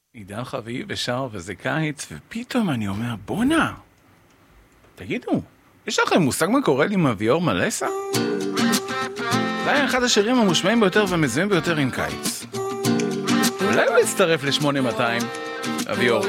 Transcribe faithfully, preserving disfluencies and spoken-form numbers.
עידן חביב ושר וזה קיץ, ופתאום אני אומר, בונה, תגידו, יש לכם מושג מה קורה לי עם אביאור מלסה? זה היה אחד השירים המושמעים ביותר ומזוהים ביותר עם קיץ. אולי הוא יצטרף ל-שמונה מאתיים, אביאור.